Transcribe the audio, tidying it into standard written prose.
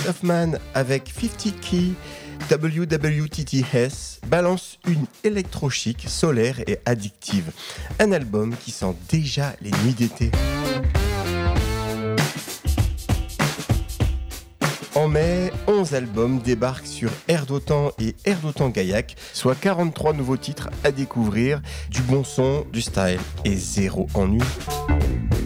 of Man avec 50 Key WWTTS balance une électro-chic, solaire et addictive. Un album qui sent déjà les nuits d'été. En mai, 11 albums débarquent sur Air d'Otan et Air d'Otan Gaillac, soit 43 nouveaux titres à découvrir, du bon son, du style et zéro ennui.